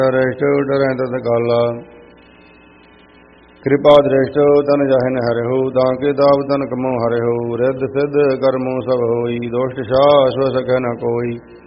ਰਿਸ਼ਟ ਡਰੈ ਤਤ ਕਾਲਾ ਕਿਰਪਾ ਦ੍ਰਿਸ਼ਟ ਤਨ ਜਾਹਿਨ ਹਰਿਹੁ ਤਾਂ ਕੇ ਤਾਪ ਤਨ ਕਮੋ ਹਰਿਹੁ ਰਿੱਧ ਸਿੱਧ ਕਰਮੋ ਸਭ ਹੋਈ ਦੁਸ਼ਟ ਸ਼ਾਹ ਸੋ ਸਕੈ ਨ ਕੋਈ